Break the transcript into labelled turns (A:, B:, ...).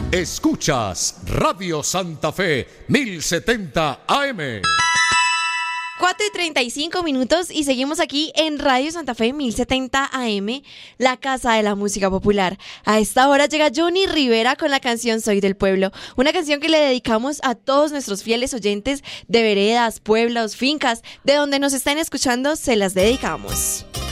A: Escuchas Radio Santa Fe 1070 AM.
B: 4:35 y seguimos aquí en Radio Santa Fe 1070 AM, la casa de la música popular. A esta hora llega Johnny Rivera con la canción Soy del Pueblo, una canción que le dedicamos a todos nuestros fieles oyentes de veredas, pueblos, fincas, de donde nos están escuchando, se las dedicamos.